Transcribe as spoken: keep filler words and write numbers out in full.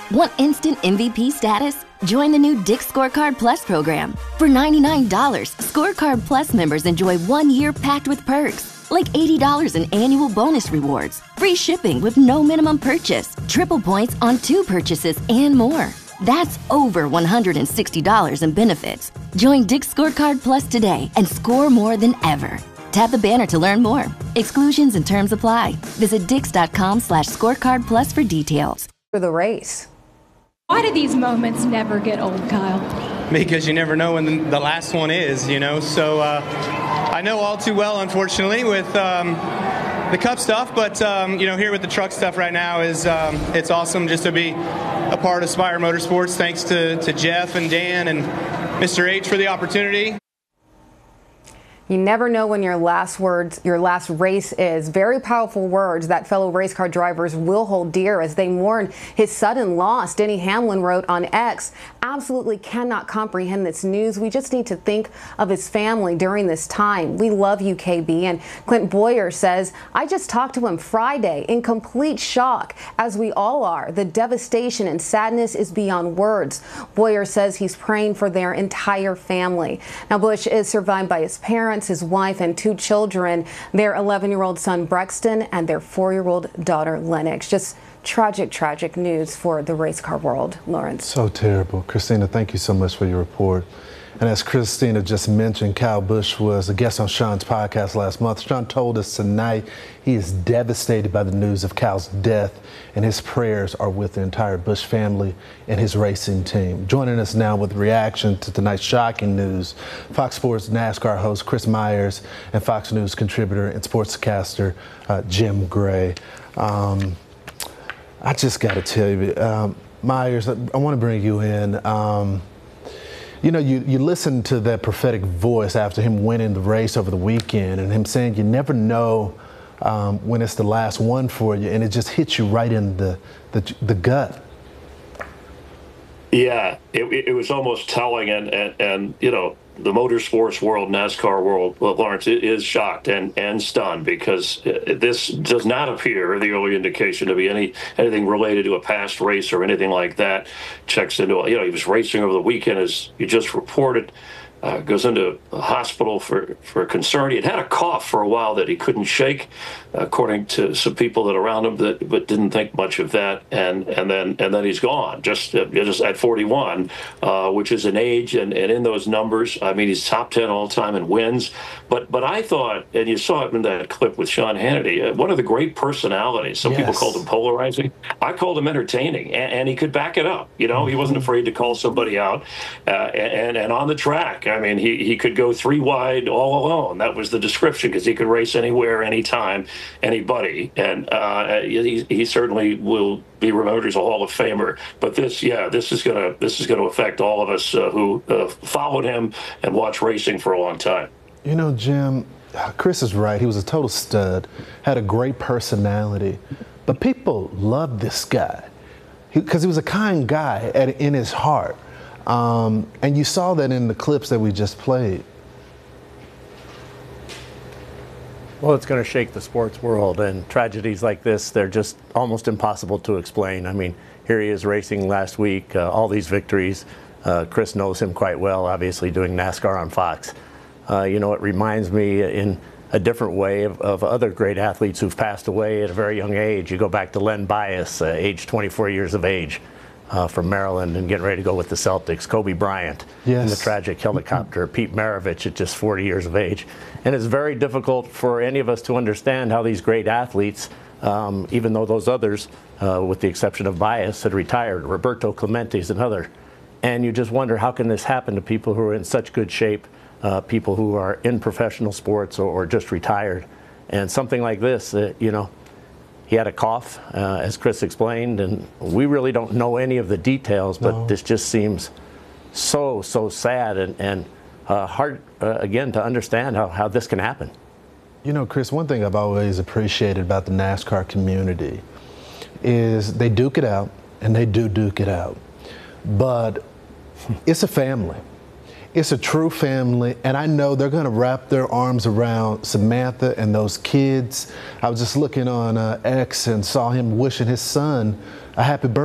Want instant M V P status? Join the new Dick's Scorecard Plus program. For ninety-nine dollars, Scorecard Plus members enjoy one year packed with perks, like eighty dollars in annual bonus rewards, free shipping with no minimum purchase, triple points on two purchases, and more. That's over one hundred sixty dollars in benefits. Join Dick's Scorecard Plus today and score more than ever. Tap the banner to learn more. Exclusions and terms apply. Visit dix.com slash scorecard plus for details. For the race. Why do these moments never get old, Kyle? Because you never know when the, the last one is, you know. So uh, I know all too well, unfortunately, with um, the Cup stuff. But, um, you know, here with the truck stuff right now is um, it's awesome just to be a part of Spire Motorsports. Thanks to, to Jeff and Dan and Mister H for the opportunity. You never know when your last words, your last race is. Very powerful words that fellow race car drivers will hold dear as they mourn his sudden loss. Denny Hamlin wrote on X, absolutely cannot comprehend this news. We just need to think of his family during this time. We love you, K B. And Clint Boyer says, I just talked to him Friday in complete shock, as we all are. The devastation and sadness is beyond words. Boyer says he's praying for their entire family. Now, Busch is survived by his parents, his wife, and two children, their eleven-year-old son Brexton and their four-year-old daughter Lennox. Just tragic, tragic news for the race car world. Lawrence. So terrible. Christina, thank you so much for your report. And as Christina just mentioned, Kyle Busch was a guest on Sean's podcast last month. Sean told us tonight he is devastated by the news of Kyle's death, and his prayers are with the entire Busch family and his racing team. Joining us now with reaction to tonight's shocking news, Fox Sports NASCAR host Chris Myers and Fox News contributor and sportscaster uh, Jim Gray. Um, I just got to tell you, um, Myers, I, I want to bring you in. Um, You know, you, you listen to that prophetic voice after him winning the race over the weekend and him saying you never know um, when it's the last one for you, and it just hits you right in the, the, the gut. Yeah, it, it was almost telling, and, and, and, you know, the motorsports world, NASCAR world, well, Lawrence, is shocked and, and stunned because this does not appear, the early indication, to be any anything related to a past race or anything like that. Checks into, you know, he was racing over the weekend, as you just reported. Uh, goes into a hospital for, for concern. He had had a cough for a while that he couldn't shake, according to some people that are around him, that but didn't think much of that. And and then and then he's gone, just uh, just at forty-one, uh, which is an age, and, and in those numbers, I mean, he's top ten all time in wins. But but I thought, and you saw it in that clip with Sean Hannity, uh, one of the great personalities. Some yes. people called him polarizing. I called him entertaining, and, and he could back it up. You know, mm-hmm. he wasn't afraid to call somebody out, uh, and and on the track. I mean, he, he could go three wide all alone. That was the description, because he could race anywhere, anytime, anybody. And uh, he, he certainly will be remembered as a Hall of Famer. But this, yeah, this is gonna this is gonna affect all of us uh, who uh, followed him and watched racing for a long time. You know, Jim, Chris is right. He was a total stud, had a great personality, but people loved this guy because he, he was a kind guy at, in his heart. Um, and you saw that in the clips that we just played. Well, it's going to shake the sports world, and tragedies like this, they're just almost impossible to explain. I mean, here he is racing last week, uh, all these victories. Uh, Chris knows him quite well, obviously doing NASCAR on Fox. Uh, you know, it reminds me in a different way of, of other great athletes who've passed away at a very young age. You go back to Len Bias, uh, age twenty-four years of age. Uh, from Maryland and getting ready to go with the Celtics. Kobe Bryant yes. in the tragic helicopter. Mm-hmm. Pete Maravich at just forty years of age. And it's very difficult for any of us to understand how these great athletes, um, even though those others, uh, with the exception of Bias, had retired, Roberto Clemente is another. And you just wonder, how can this happen to people who are in such good shape, uh, people who are in professional sports or, or just retired. And something like this, uh, you know, he had a cough, uh, as Chris explained, and we really don't know any of the details, but no. this just seems so, so sad and, and uh, hard, uh, again, to understand how, how this can happen. You know, Chris, one thing I've always appreciated about the NASCAR community is they duke it out, and they do duke it out. But it's a family. It's a true family, and I know they're going to wrap their arms around Samantha and those kids. I was just looking on uh, X and saw him wishing his son a happy birthday.